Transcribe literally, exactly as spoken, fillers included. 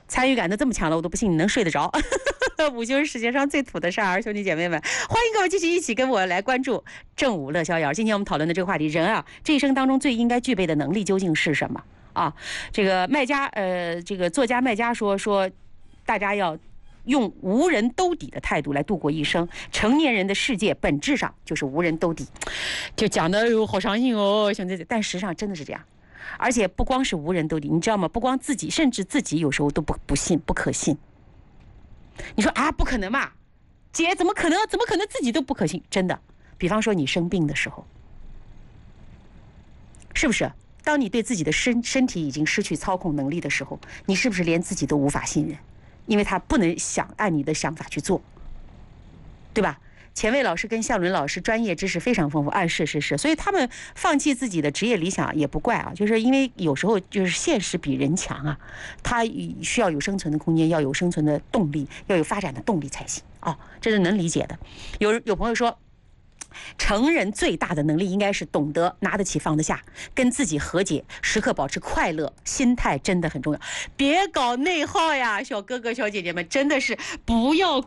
参与感都这么强了，我都不信你能睡得着。午休是世界上最土的事儿，兄弟姐妹们，欢迎各位继续一起跟我来关注正午乐逍遥。今天我们讨论的这个话题，人啊，这一生当中最应该具备的能力究竟是什么啊？这个卖家，呃，这个作家卖家说说，大家要用无人兜底的态度来度过一生。成年人的世界本质上就是无人兜底，就讲的哟，好伤心哦，兄弟，但实际上真的是这样。而且不光是无人兜底，你知道吗？不光自己，甚至自己有时候都不不信，不可信。你说啊，不可能嘛，姐怎么可能？怎么可能自己都不可信？真的，比方说你生病的时候，是不是？当你对自己的身身体已经失去操控能力的时候，你是不是连自己都无法信任？因为他不能想按你的想法去做，对吧？前卫老师跟向伦老师专业知识非常丰富，啊，是是是，所以他们放弃自己的职业理想也不怪啊，就是因为有时候就是现实比人强啊，他需要有生存的空间，要有生存的动力，要有发展的动力才行啊，这是能理解的。有有朋友说，成人最大的能力应该是懂得拿得起放得下，跟自己和解，时刻保持快乐，心态真的很重要。别搞内耗呀，小哥哥小姐姐们，真的是不要